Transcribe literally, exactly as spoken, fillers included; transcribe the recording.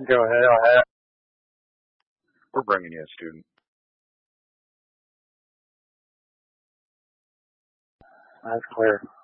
Go ahead. We're bringing you a student. That's clear.